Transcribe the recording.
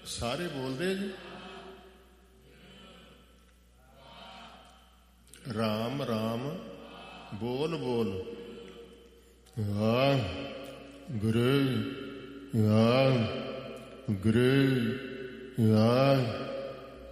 ਸਾਰੇ ਬੋਲਦੇ ਜੀ। ਰਾਮ ਰਾਮ ਬੋਲ ਬੋਲ। ਵਾਹਿਗੁਰੂ ਵਾਹਿਗੁਰੂ ਵਾਹਿਗੁਰੂ।